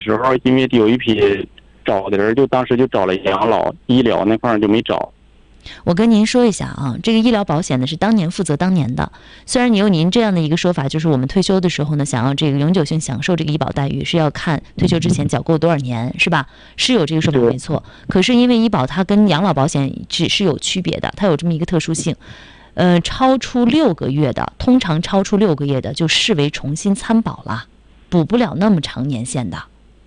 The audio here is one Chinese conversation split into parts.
时候，因为有一批找的人，就当时就找了养老医疗那块就没找。 我跟您说一下啊，这个医疗保险呢是当年负责当年的。虽然你有您这样的一个说法，就是我们退休的时候呢，想要这个永久性享受这个医保待遇，是要看退休之前缴够多少年，是吧？是有这个说法没错。可是因为医保它跟养老保险是有区别的，它有这么一个特殊性。超出6个月的，通常超出6个月的就视为重新参保了，补不了那么长年限的。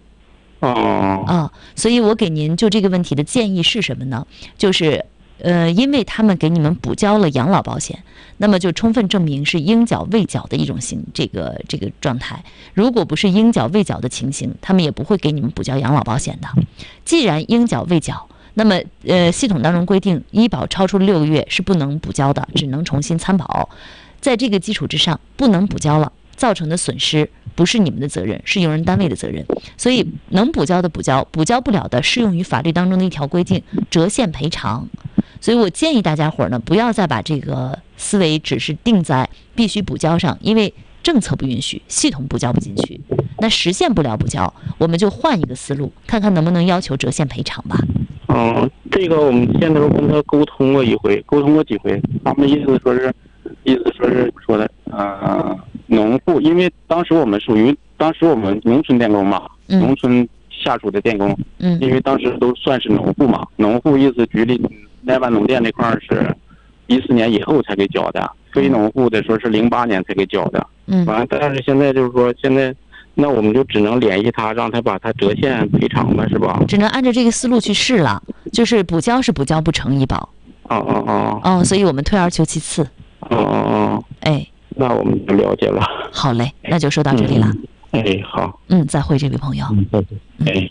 所以我给您就这个问题的建议是什么呢？就是因为他们给你们补交了养老保险，那么就充分证明是应缴未缴的一种这个状态。如果不是应缴未缴的情形，他们也不会给你们补交养老保险的。既然应缴未缴，那么系统当中规定，医保超出6个月是不能补交的，只能重新参保。在这个基础之上，不能补交了，造成的损失不是你们的责任，是用人单位的责任。所以能补交的补交，补交不了的适用于法律当中的一条规定，折现赔偿。所以我建议大家伙呢，不要再把这个思维只是定在必须补交上，因为政策不允许，系统补交不进去，那实现不了补交，我们就换一个思路，看看能不能要求折现赔偿吧。 这个我们现在跟他沟通过几回，他们意思说是说的农户，因为当时我们农村电工嘛，农村下属的电工，因为当时都算是农户嘛，农户意思局里耐办农电那块是14年以后才给缴的，非农户的说是08年才给缴的，但是现在就是说那我们就只能联系他，让他把他折现赔偿吧，是吧？ 只能按照这个思路去试了，就是补交是补交不成医保。所以我们退而求其次。 那我们就了解了。 好嘞，那就说到这里了。 好。 再会，这位朋友。 再见。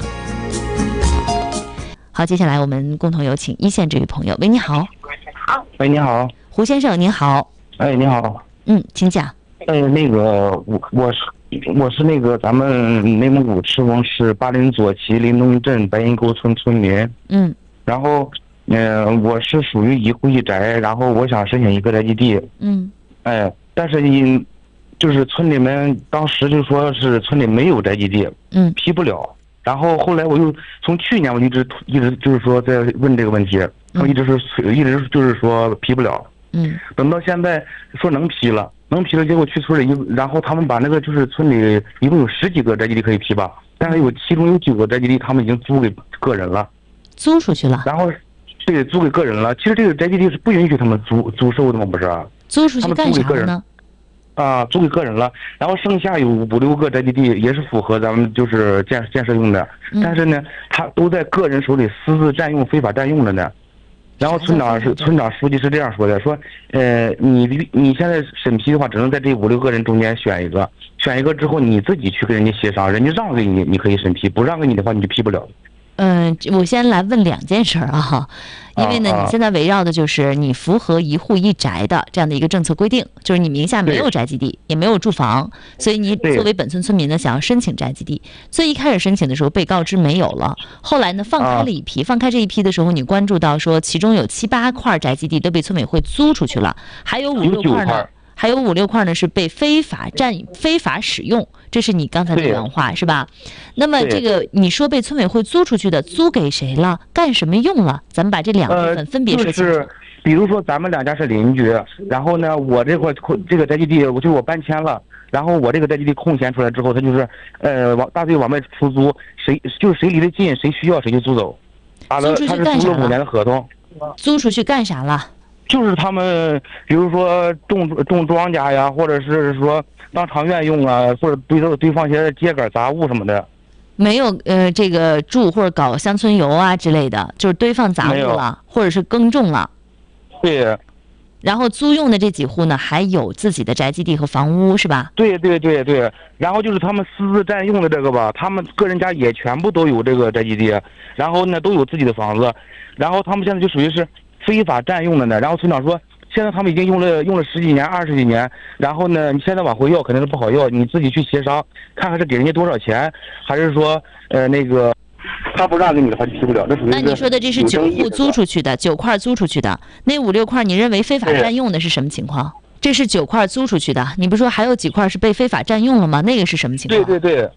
好，接下来我们共同有请一线这位朋友。喂，你好。 喂，你好。 胡先生，您好。 你好。 请讲。 那个我是那个咱们内蒙古赤峰市巴林左旗林东镇白银沟村村民。然后我是属于一户一宅，然后我想申请一个宅基地。但是就是村里面当时就说是村里没有宅基地，批不了。然后后来我又从去年我一直就是说在问这个问题，他们一直就是说批不了。等到现在说能批了，结果去村里然后他们把那个就是村里一共有10几个宅基地可以批吧，但是其中有9个宅基地他们已经租给个人了， 租出去了。 然后对，租给个人了。其实这个宅基地是不允许他们租售的吗？不是？ 租出去干啥呢？ 租给个人了。然后剩下有5、6个宅基地也是符合咱们就是建设用的，但是呢，他都在个人手里私自占用、非法占用了呢。然后村长书记是这样说的，说你现在审批的话，只能在这5、6个人中间选一个之后你自己去跟人家协商，人家让给你，你可以审批；不让给你的话，你就批不了。 我先来问2件事啊，因为呢，你现在围绕的就是你符合一户一宅的这样的一个政策规定，就是你名下没有宅基地，也没有住房，所以你作为本村村民呢，想要申请宅基地。最一开始申请的时候被告知没有了，后来呢放开了一批，放开这一批的时候，你关注到说其中有7、8块宅基地都被村委会租出去了，还有5、6块呢。还有5、6块呢是被非法使用，这是你刚才的原话是吧？那么这个你说被村委会租出去的，租给谁了？干什么用了？咱们把这2部分分别说清楚。 比如说咱们2家是邻居，然后呢，我这个宅基地我搬迁了，然后我这个宅基地空闲出来之后，他就是大队往外出租，谁离得近，谁需要谁就租走。他是租了5年的合同。 租出去干啥了？ 就是他们，比如说种庄稼呀，或者是说当长院用啊，或者堆放些秸秆杂物什么的。 没有这个住或者搞乡村游啊之类的，就是堆放杂物了，或者是耕种了。 对。 然后租用的这几户呢，还有自己的宅基地和房屋，是吧？ 对。然后就是他们私自占用的这个吧，他们个人家也全部都有这个宅基地，然后呢都有自己的房子，然后他们现在就属于是非法占用的呢。然后村长说，现在他们已经用了10几年、20几年，然后呢，你现在往回要肯定是不好要，你自己去协商，看看是给人家多少钱，还是说他不让给你的话就批不了。 那你说的这是9户租出去的，9块租出去的，那5、6块你认为非法占用的是什么情况？这是9块租出去的，你不说还有几块是被非法占用了吗？那个是什么情况？ 对。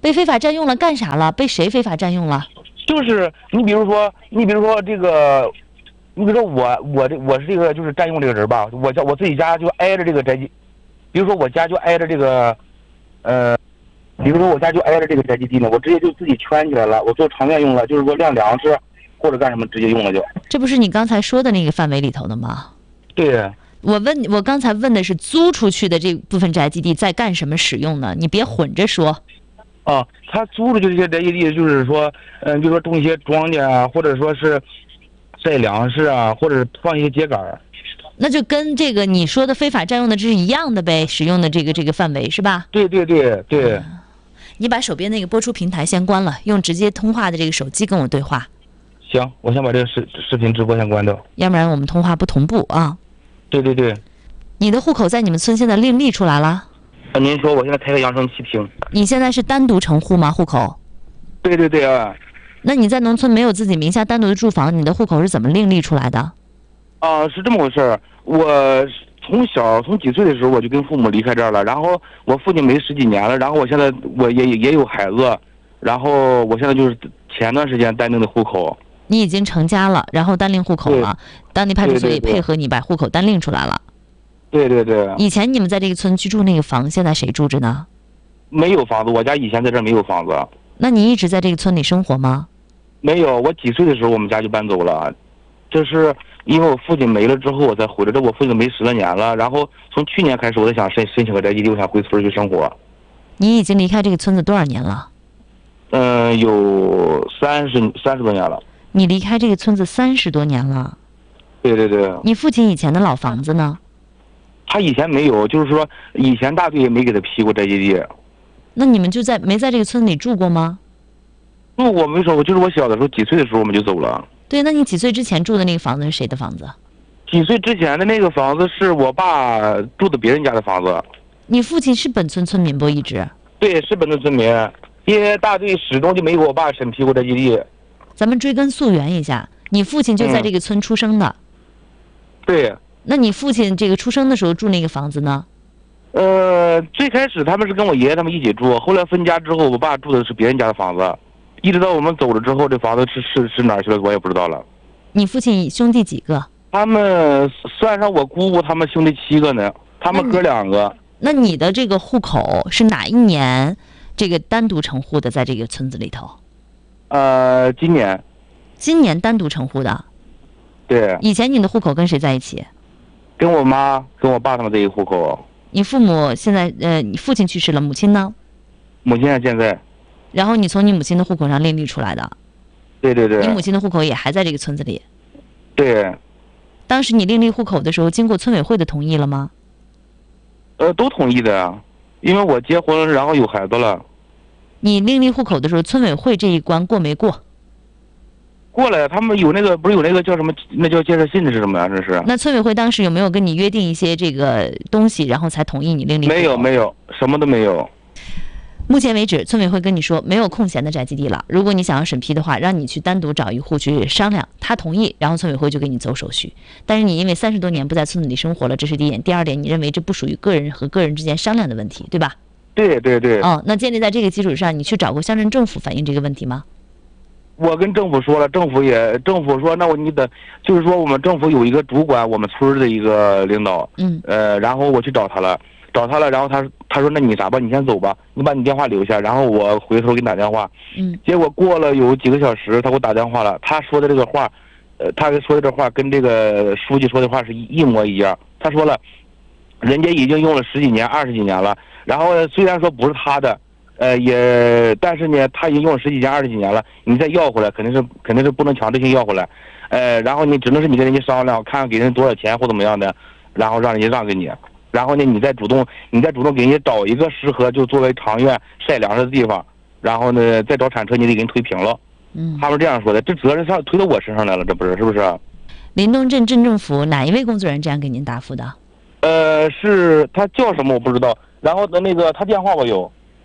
被非法占用了干啥了？被谁非法占用了？ 就是你比如说这个，你比如说我是这个就是占用这个人吧，我自己家就挨着这个宅基，比如说我家就挨着这个，比如说我家就挨着这个宅基地呢，我直接就自己圈起来了，我做长院用了，就是说晾粮食或者干什么直接用了就。 这不是你刚才说的那个范围里头的吗？ 对。 我刚才问的是租出去的这部分宅基地在干什么使用呢？你别混着说。 他租的这些宅基地，就是说，比如说种一些庄稼啊，或者说是晒粮食啊，或者是放一些秸秆。 那就跟这个你说的非法占用的这是一样的呗，使用的这个范围是吧？ 对。 你把手边那个播出平台先关了，用直接通话的这个手机跟我对话。 行，我先把这个视频直播先关掉， 要不然我们通话不同步啊。 对。 你的户口在你们村现在另立出来了？ 您说我现在开个扬声器听。 你现在是单独成户吗？户口？ 对啊。 那你在农村没有自己名下单独的住房，你的户口是怎么另立出来的？ 是这么回事儿。我从几岁的时候我就跟父母离开这儿了，然后我父亲没10几年了，然后我现在我也有孩子，然后我现在就是前段时间单另的户口。 你已经成家了，然后单另户口了，当地派出所也配合你把户口单另出来了。 对。 以前你们在这个村居住那个房，现在谁住着呢？ 没有房子，我家以前在这儿没有房子。 那你一直在这个村里生活吗？ 没有，我几岁的时候我们家就搬走了，这是因为我父亲没了之后我才回来。这我父亲没10来年了，然后从去年开始我在想申请个宅基地，我想回村去生活。 你已经离开这个村子多少年了？ 有30多年了。 你离开这个村子30多年了？ 对。 你父亲以前的老房子呢？ 他以前没有，就是说以前大队也没给他批过宅基地。 那你们就没在这个村里住过吗？ 我没说过，就是我小的时候几岁的时候我们就走了。 对，那你几岁之前住的那个房子是谁的房子？ 几岁之前的那个房子是我爸住的别人家的房子。 你父亲是本村村民不？一直？ 对，是本村村民，因为大队始终就没给我爸审批过宅基地。 咱们追根溯源一下，你父亲就在这个村出生的。 对。 那你父亲这个出生的时候住那个房子呢？ 最开始他们是跟我爷爷他们一起住，后来分家之后，我爸住的是别人家的房子，一直到我们走了之后，这房子是哪儿去了，我也不知道了。 你父亲兄弟几个？ 他们算上我姑姑，他们兄弟7个呢，他们哥2个。 那你的这个户口是哪一年这个单独成户的，在这个村子里头？ 今年。 今年单独成户的？ 对。 以前你的户口跟谁在一起？ 跟我妈跟我爸他们在一个户口。 你父母现在你父亲去世了，母亲呢？ 母亲现在。 然后你从你母亲的户口上另立出来的。 对。你母亲的户口也还在这个村子里。 对。 当时你另立户口的时候，经过村委会的同意了吗？ 都同意的呀，因为我结婚了，然后有孩子了。 你另立户口的时候，村委会这一关过没过？ 过来，他们有那个不是有那个叫什么？那叫建设信的是什么呀？这是。 那村委会当时有没有跟你约定一些这个东西，然后才同意你另立户口？ 没有，什么都没有。 目前为止，村委会跟你说没有空闲的宅基地了。如果你想要审批的话，让你去单独找一户去商量，他同意，然后村委会就给你走手续。但是你因为30多年不在村子里生活了，这是第一点。第二点，你认为这不属于个人和个人之间商量的问题，对吧？ 对。 那建立在这个基础上，你去找过乡镇政府反映这个问题吗？ 我跟政府说了，政府说那你得，就是说我们政府有一个主管我们村的一个领导，然后我去找他了，然后他说那你咋办？你先走吧，你把你电话留下，然后我回头给你打电话。结果过了有几个小时，他给我打电话了，他说的这个话，跟这个书记说的话是一模一样。他说了，人家已经用了10几年、20几年了，然后虽然说不是他的。但是呢，他已经用了10几年、20几年了，你再要回来，肯定是不能强制性要回来，然后你只能是你跟人家商量，看看给人多少钱或怎么样的，然后让人家让给你，然后呢，你再主动给人家找一个适合就作为长院晒粮食的地方，然后呢，再找铲车，你得给人推平了。他们这样说的，这责任上推到我身上来了，这不是是不是？ 临东镇镇政府哪一位工作人员这样给您答复的？ 是他叫什么我不知道，然后的那个他电话我有。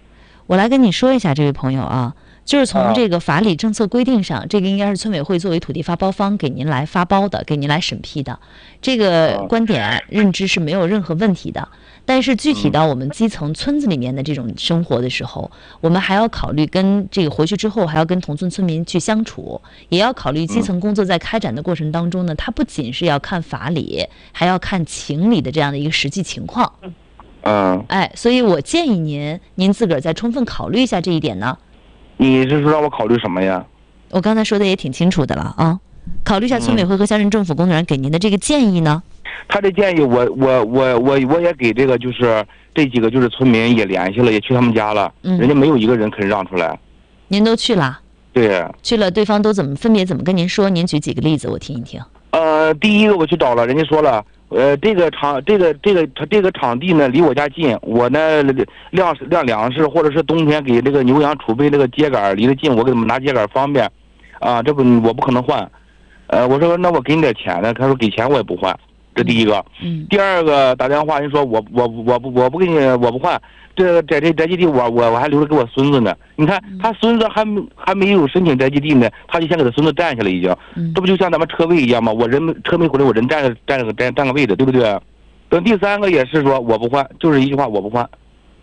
我来跟你说一下，这位朋友啊，就是从这个法理政策规定上，这个应该是村委会作为土地发包方给您来发包的，给您来审批的，这个观点认知是没有任何问题的。但是具体到我们基层村子里面的这种生活的时候，我们还要考虑跟这个回去之后还要跟同村村民去相处，也要考虑基层工作在开展的过程当中呢，它不仅是要看法理，还要看情理的这样的一个实际情况。所以我建议您自个儿再充分考虑一下这一点呢。 你是说让我考虑什么呀？ 我刚才说的也挺清楚的了啊，考虑一下村委会和乡镇政府工作人员给您的这个建议呢。 他这建议我也给这个就是这几个就是村民也联系了，也去他们家了，人家没有一个人肯让出来。 您都去了？ 对， 去了，对方都分别怎么跟您说？您举几个例子我听一听。 第一个我去找了，人家说了，这个场地呢离我家近，我呢晾粮食或者是冬天给这个牛羊储备这个秸秆离得近，我给他们拿秸秆方便，这我不可能换。我说那我给你点钱呢，他说给钱我也不换。这第一个，第二个打电话人说我不给你，我不换，这个宅基地我还留着给我孙子呢。你看他孙子还没有申请宅基地呢，他就先给他孙子占下了已经，这不就像咱们车位一样吗？我车没回来，我人占个位置，对不对？等第三个也是说我不换，就是一句话我不换。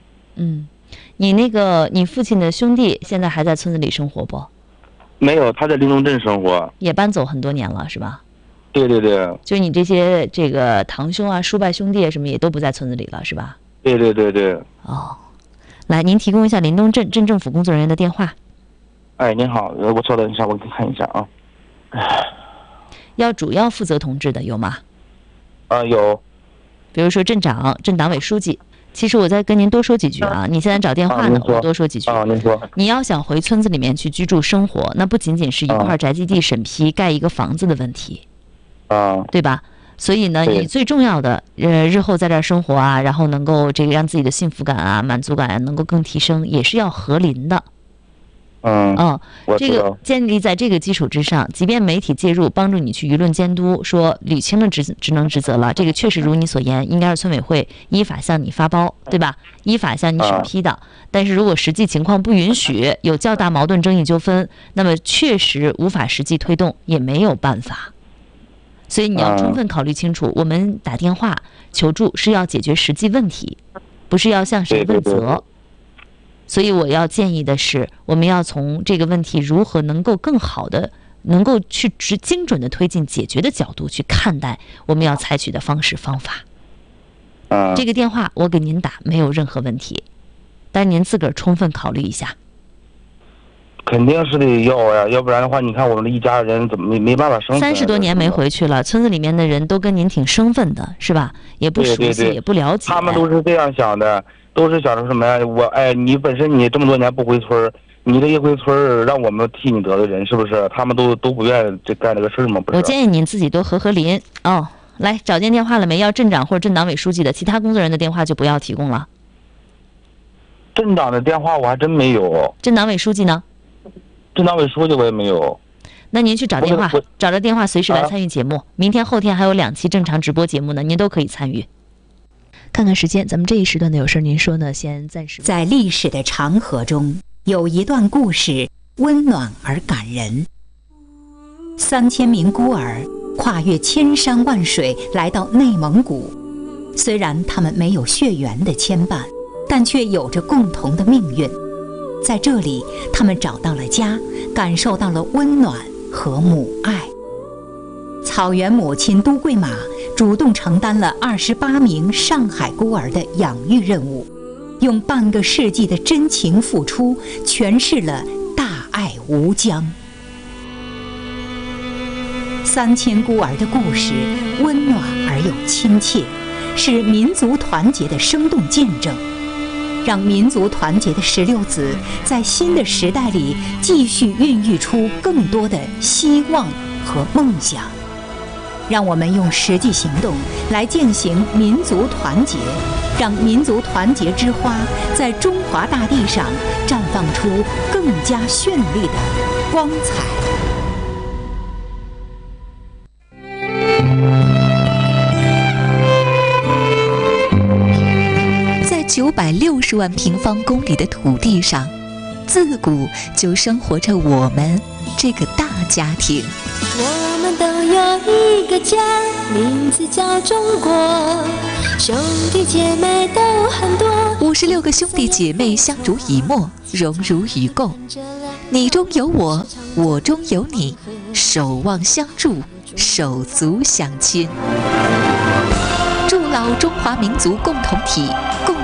你父亲的兄弟现在还在村子里生活不？ 没有，他在临潼镇生活， 也搬走很多年了是吧？ 对对对， 就你这些这个堂兄啊、叔伯兄弟什么也都不在村子里了，是吧？ 对对对对。 来，您提供一下临潼镇镇政府工作人员的电话。 您好，我稍等一下，我给你看一下啊。 要主要负责同志的有吗？ 有。 比如说镇长、镇党委书记。其实我再跟您多说几句啊，你现在找电话呢，我多说几句。 您说。 你要想回村子里面去居住生活，那不仅仅是一块宅基地审批、盖一个房子的问题。对吧？所以呢，你最重要的，日后在这儿生活啊，然后能够这个让自己的幸福感啊、满足感啊能够更提升，也是要合邻的。这个建立在这个基础之上，即便媒体介入帮助你去舆论监督，说捋清了职能职责了，这个确实如你所言，应该是村委会依法向你发包，对吧？依法向你审批的。但是如果实际情况不允许，有较大矛盾、争议纠纷，那么确实无法实际推动，也没有办法。所以你要充分考虑清楚，我们打电话求助是要解决实际问题，不是要向谁问责。所以我要建议的是，我们要从这个问题如何能够更好的、能够去精准的推进解决的角度去看待我们要采取的方式方法。这个电话我给您打没有任何问题，但您自个儿充分考虑一下。 肯定是得要呀，要不然的话，你看我们的一家人怎么没办法生存？30 多年没回去了，村子里面的人都跟您挺生分的，是吧？也不熟悉，也不了解。 他们都是这样想的，都是想着什么呀？你本身你这么多年不回村，你这一回村，让我们替你得罪人，是不是？他们都不愿意这干这个事吗？不是。 我建议您自己多合邻哦。来，找见电话了没？要镇长或者镇党委书记的，其他工作人员的电话就不要提供了。 镇长的电话我还真没有。 镇党委书记呢？ 镇党委书记我也没有。 那您去找电话，找着电话随时来参与节目。明天后天还有2期正常直播节目呢，您都可以参与。看看时间，咱们这一时段的有事您说呢，先暂时。 在历史的长河中，有一段故事温暖而感人。3000名孤儿跨越千山万水来到内蒙古，虽然他们没有血缘的牵绊，但却有着共同的命运。在这里，他们找到了家，感受到了温暖和母爱。草原母亲都桂马主动承担了28名上海孤儿的养育任务，用半个世纪的真情付出，诠释了大爱无疆。3000孤儿的故事温暖而又亲切，是民族团结的生动见证。让民族团结的16子在新的时代里继续孕育出更多的希望和梦想。让我们用实际行动来践行民族团结，让民族团结之花在中华大地上绽放出更加绚丽的光彩。 960万平方公里的土地上，自古就生活着我们这个大家庭。 我们都有一个家，名字叫中国，兄弟姐妹都很多。 56个兄弟姐妹相濡以沫，荣辱与共，你中有我，我中有你，守望相助，手足相亲。筑牢中华民族共同体，共